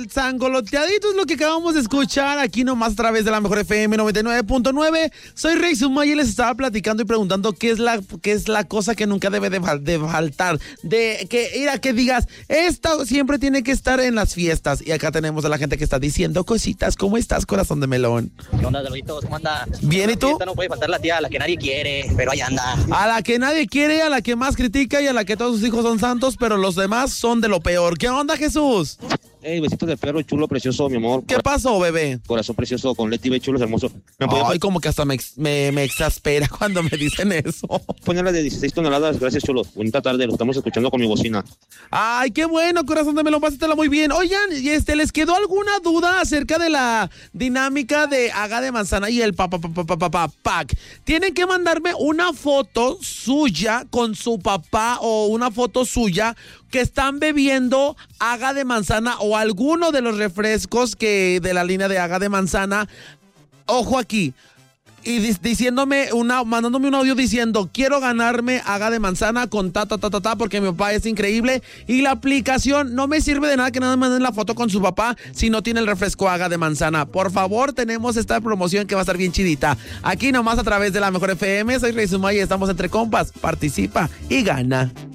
sangoloteadito es lo que acabamos de escuchar aquí nomás a través de la Mejor FM 99.9. Soy Rey Sumay y les estaba platicando y preguntando qué es la cosa que nunca debe de faltar. Que digas, esta siempre tiene que estar en las fiestas. Y acá tenemos a la gente que está diciendo cositas. ¿Cómo estás, corazón de melón? ¿Qué onda, Saluditos? ¿Cómo anda? Bien, ¿y tú? Esta no puede faltar la tía, a la que nadie quiere, pero ahí anda. A la que nadie quiere, a la que más critica y a la que todos sus hijos son santos, pero los demás son de lo peor. ¿Qué onda, Jesús? Hey, besitos de perro, chulo, precioso, mi amor. ¿Qué pasó, bebé? Corazón precioso, con Leti B, chulo, hermoso. Ay, como que hasta me exaspera cuando me dicen eso. Ponerla de 16 toneladas, gracias, chulo. Bonita tarde, lo estamos escuchando con mi bocina. Ay, qué bueno, corazón de melón, pásatela muy bien. Oigan, ¿les quedó alguna duda acerca de la dinámica de Haga de Manzana y el pack? Tienen que mandarme una foto suya con su papá o una foto suya que están bebiendo Haga de Manzana o alguno de los refrescos que de la línea de Haga de Manzana. Ojo aquí. Y mandándome un audio diciendo, quiero ganarme Haga de Manzana con porque mi papá es increíble. Y la aplicación no me sirve de nada que nada más manden la foto con su papá si no tiene el refresco Haga de Manzana. Por favor, tenemos esta promoción que va a estar bien chidita. Aquí nomás a través de la Mejor FM. Soy Rey Sumay y estamos entre compas. Participa y gana.